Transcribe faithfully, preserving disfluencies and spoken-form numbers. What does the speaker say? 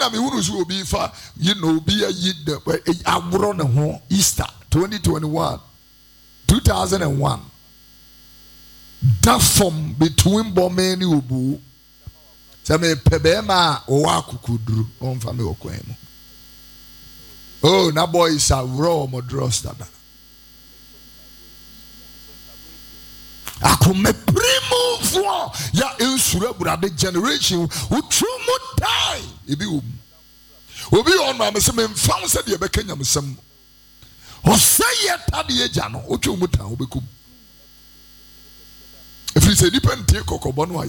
me who will be far, you know, be a year, I've grown a home Easter twenty twenty-one, two thousand one. That from between Bomani Ubu, some Pebema or Wakukudru on family or Quemo. Oh, na boy is a raw modrosta. I come me primo for ya insure brother generation who true mo die. Ebi um. Obi on ma me se me mfam se de be kanya mesem. O say yeta de agya no, o twu mo tan obekum. If you say depend take kokobo no